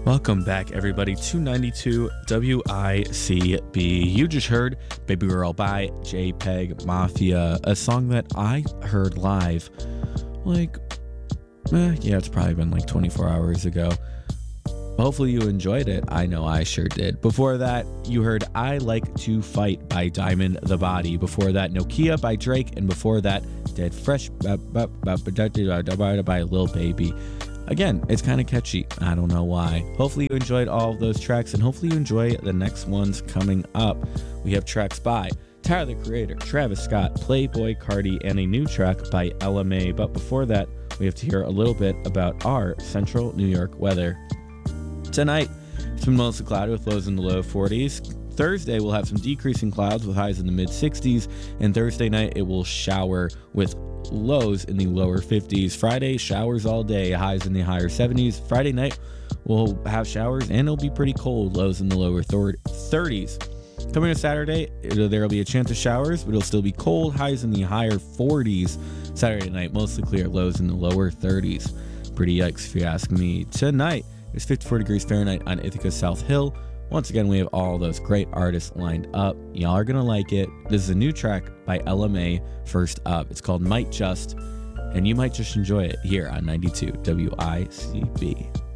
Welcome back, everybody, to 92 WICB. You just heard Baby Girl by JPEG Mafia, a song that I heard live it's probably been like 24 hours ago. Hopefully you enjoyed it. I know I sure did. Before that, you heard I Like to Fight by Diamond the Body. Before that, Nokia by Drake. And before that, Dead Fresh by Lil Baby. Again, it's kind of catchy. I don't know why. Hopefully you enjoyed all of those tracks, and hopefully you enjoy the next ones coming up. We have tracks by Tyler, the Creator, Travis Scott, Playboy Cardi, and a new track by LMA. But before that, we have to hear a little bit about our central New York weather. Tonight, it's been mostly cloudy with lows in the low 40s. Thursday, we'll have some decreasing clouds with highs in the mid 60s. And Thursday night, it will shower with lows in the lower 50s. Friday, showers all day, highs in the higher 70s. Friday night, we'll have showers and it'll be pretty cold, lows in the lower 30s. Coming to Saturday, there'll be a chance of showers, but it'll still be cold, highs in the higher 40s. Saturday night, mostly clear, lows in the lower 30s. Pretty yikes if you ask me. Tonight, it's 54 degrees Fahrenheit on Ithaca South Hill. Once again, we have all those great artists lined up. Y'all are gonna like it. This is a new track by LMA. First up, it's called Might Just, and you might just enjoy it here on 92 WICB.